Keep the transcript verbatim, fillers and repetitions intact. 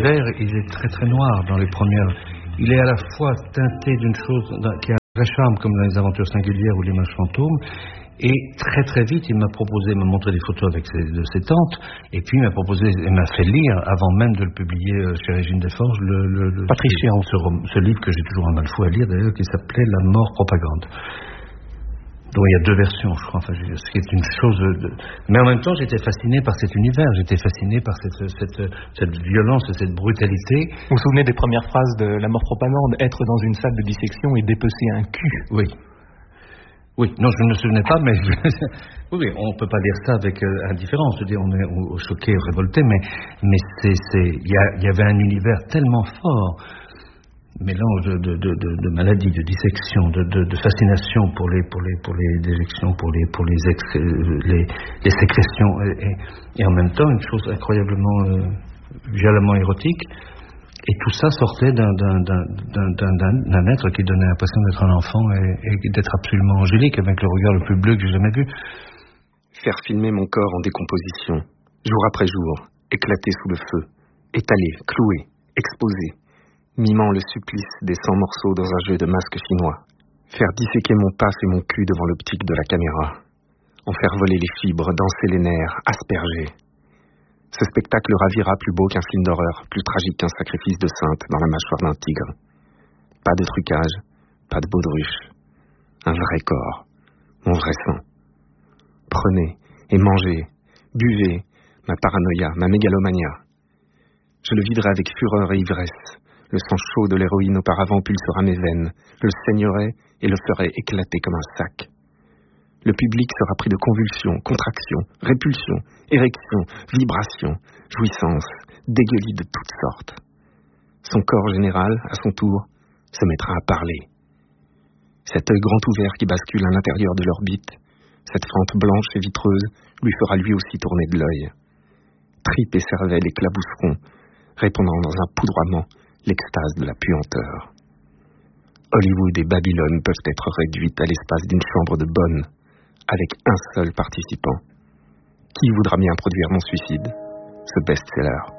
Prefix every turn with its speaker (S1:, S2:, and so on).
S1: l'univers, il est très très noir dans les premières. Il est à la fois teinté d'une chose qui a un vrai charme, comme dans les aventures singulières ou l'image fantôme. Et très très vite, il m'a proposé, m'a montré des photos avec ses, de ses tantes, et puis il m'a proposé, il m'a fait lire, avant même de le publier euh, chez Régine Desforges, le, le, le
S2: Patricia,
S1: ce, ce, ce livre que j'ai toujours un mal fou à lire d'ailleurs, qui s'appelait La mort propagande. Donc il y a deux versions, je crois, enfin, ce qui est une chose... De... Mais en même temps, j'étais fasciné par cet univers, j'étais fasciné par cette, cette, cette violence et cette brutalité.
S2: Vous vous souvenez des premières phrases de La mort propagande, être dans une salle de dissection et dépecer un cul?
S1: Oui. Oui, non, je ne me souvenais pas, mais oui, on ne peut pas dire ça avec euh, indifférence. Je veux dire, on est choqué, révolté, mais mais c'est c'est il y, a, y avait un univers tellement fort, mélange de de de, de, de maladie, de dissection, de, de de fascination pour les pour les pour les déjections, pour les pour les ex, les, les sécrétions, et, et, et en même temps une chose incroyablement euh, violemment érotique. Et tout ça sortait d'un, d'un, d'un, d'un, d'un, d'un être qui donnait l'impression d'être un enfant et, et d'être absolument angélique, avec le regard le plus bleu que j'ai jamais vu.
S3: Faire filmer mon corps en décomposition, jour après jour, éclaté sous le feu, étalé, cloué, exposé, mimant le supplice des cent morceaux dans un jeu de masques chinois. Faire disséquer mon paf et mon cul devant l'optique de la caméra. En faire voler les fibres, danser les nerfs, asperger. Ce spectacle ravira plus beau qu'un film d'horreur, plus tragique qu'un sacrifice de sainte dans la mâchoire d'un tigre. Pas de trucage, pas de baudruche. Un vrai corps, mon vrai sang. Prenez et mangez, buvez, ma paranoïa, ma mégalomania. Je le viderai avec fureur et ivresse. Le sang chaud de l'héroïne auparavant pulsera mes veines, le saignerai et le ferai éclater comme un sac. Le public sera pris de convulsions, contractions, répulsions, érections, vibrations, jouissances, dégueulis de toutes sortes. Son corps général, à son tour, se mettra à parler. Cet œil grand ouvert qui bascule à l'intérieur de l'orbite, cette fente blanche et vitreuse, lui fera lui aussi tourner de l'œil. Tripes et cervelle éclabousseront, répandant dans un poudroiement l'extase de la puanteur. Hollywood et Babylone peuvent être réduites à l'espace d'une chambre de bonne, avec un seul participant. Qui voudra bien produire mon suicide, ce best-seller?